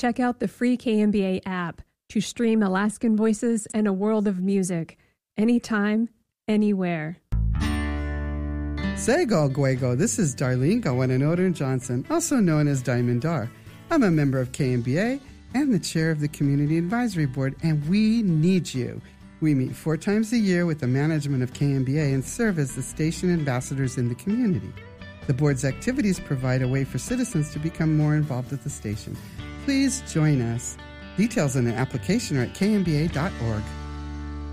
Check out the free KMBA app to stream Alaskan voices and a world of music, anytime, anywhere. Sego Guego, this is Darlene Gawananoden Johnson, also known as Diamond Dar. I'm a member of KMBA and the chair of the Community Advisory Board, and we need you. We meet 4 times a year with the management of KMBA and serve as the station ambassadors in the community. The board's activities provide a way for citizens to become more involved at the station. Please join us. Details on the application are at kmba.org.